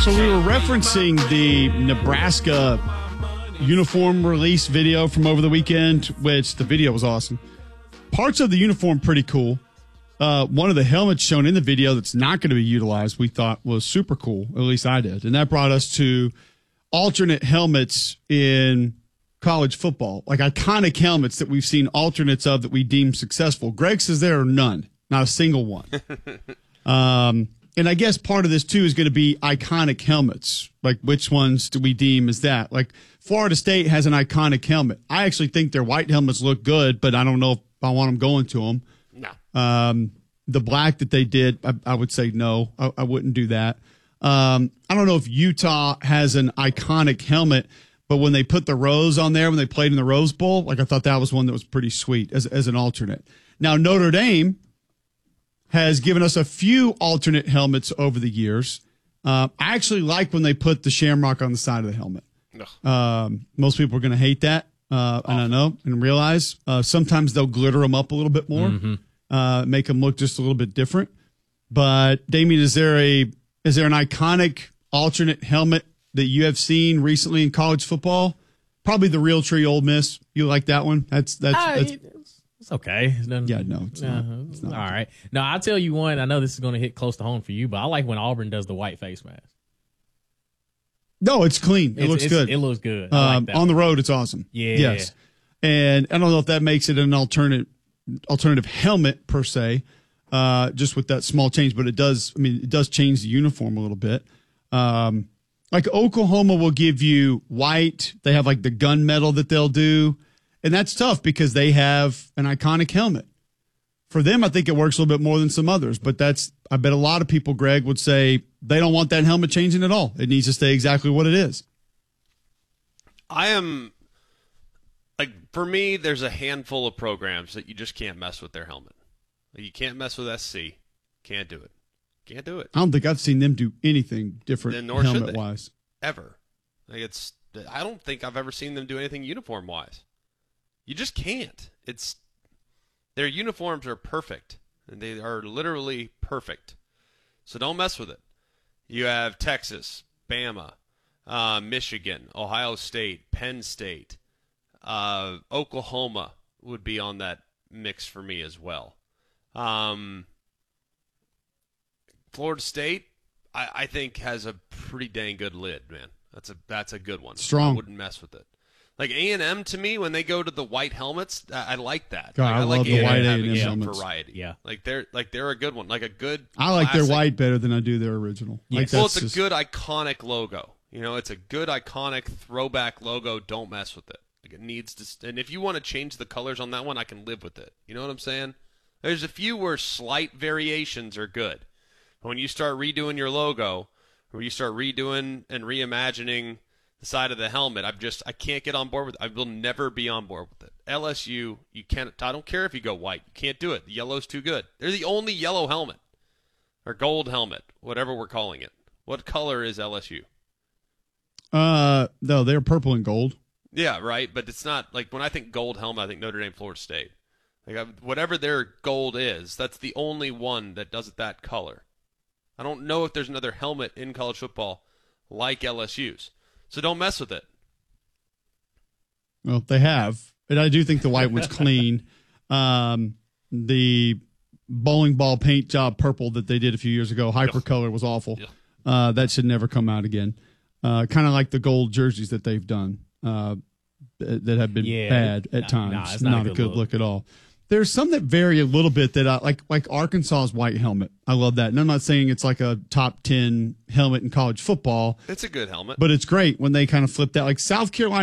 So we were referencing the Nebraska uniform release video from over the weekend, which the video was awesome. Parts of the uniform pretty cool. One of the helmets shown in the video that's not going to be utilized we thought was super cool. At least I did. And that brought us to alternate helmets in college football, like iconic helmets that we've seen alternates of that we deem successful. Greg says there are none, not a single one. And I guess part of this, too, is going to be iconic helmets. Like, which ones do we deem as that? Like, Florida State has an iconic helmet. I actually think their white helmets look good, but I don't know if I want them going to them. No. The black that they did, I would say no. I wouldn't do that. I don't know if Utah has an iconic helmet, but when they put the rose on there, when they played in the Rose Bowl, like I thought that was one that was pretty sweet as an alternate. Now, Notre Dame has given us a few alternate helmets over the years. I actually like when they put the shamrock on the side of the helmet. Most people are going to hate that, and I know and realize. Sometimes they'll glitter them up a little bit more, make them look just a little bit different. But, Damien, is there an iconic alternate helmet that you have seen recently in college football? Probably the Realtree Ole Miss. You like that one? That's It's okay. Yeah, no, it's not. It's not. All right. No, I'll tell you one. I know this is going to hit close to home for you, but I like when Auburn does the white face mask. No, it's clean. It looks good. It looks good. I like that on the road, it's awesome. Yeah. Yes. And I don't know if that makes it an alternative helmet per se, just with that small change, but it does. I mean, it does change the uniform a little bit. Like Oklahoma will give you white. They have like the gunmetal that they'll do. And that's tough because they have an iconic helmet. For them, I think it works a little bit more than some others. But I bet a lot of people, Greg, would say they don't want that helmet changing at all. It needs to stay exactly what it is. For me, there's a handful of programs that you just can't mess with their helmet. You can't mess with SC. Can't do it. Can't do it. I don't think I've seen them do anything different helmet-wise. Ever. I don't think I've ever seen them do anything uniform-wise. You just can't. Their uniforms are perfect, and they are literally perfect. So don't mess with it. You have Texas, Bama, Michigan, Ohio State, Penn State, Oklahoma would be on that mix for me as well. Florida State, I think has a pretty dang good lid, man. That's a good one. Strong. I wouldn't mess with it. Like A&M to me, when they go to the white helmets, I like that. God, I like love the white having A&M some helmets. variety. Yeah, they're a good one. Like a good. I like classic. their white better than I do their original. Yes. Like Well, it's a good iconic logo. It's a good iconic throwback logo. Don't mess with it. Like it needs to. And if you want to change the colors on that one, I can live with it. You know what I'm saying? There's a few where slight variations are good. But when you start redoing your logo, or you start redoing and reimagining the side of the helmet, I can't get on board with it. I will never be on board with it. LSU, you can't. I don't care if you go white. You can't do it. The yellow's too good. They're the only yellow helmet or gold helmet, whatever we're calling it. What color is LSU? No, they're purple and gold. Yeah, right. But it's not like when I think gold helmet, I think Notre Dame, Florida State. Like whatever their gold is, that's the only one that does it that color. I don't know if there's another helmet in college football like LSU's. So don't mess with it. Well, they have. And I do think the white one's clean. The bowling ball paint job purple that they did a few years ago, Hypercolor, was awful. Yeah. That should never come out again. Kind of like the gold jerseys that they've done that have been bad at times. It's not a good look at all. There's some that vary a little bit that I like Arkansas's white helmet. I love that. And I'm not saying it's like a top 10 helmet in college football. It's a good helmet. But it's great when they kind of flip that. Like South Carolina